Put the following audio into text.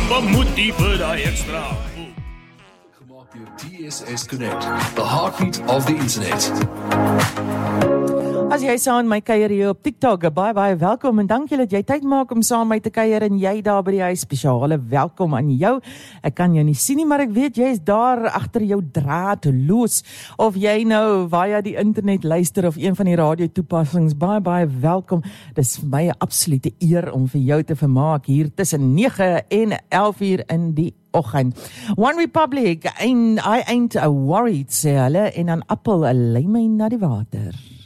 Moet die vir daai ekstra. Gemaak deur DSS Connect, the heartbeat of the internet. As jy saam met my kuier hier op TikTok, baie welkom en dankie dat jy tyd maak om saam met my te kuier en jy daar by die huis, spesiale welkom aan jou. Ek kan jou nie sien nie, maar ek weet jy is daar agter jou draad los, of jy nou via die internet luister of een van die radio toepassings, baie welkom. Dis vir my 'n absolute eer om vir jou te vermaak hier tussen 9 en 11 uur in die oggend. One Republic, en I ain't worried, sê hulle, en 'n appel lei my na die water.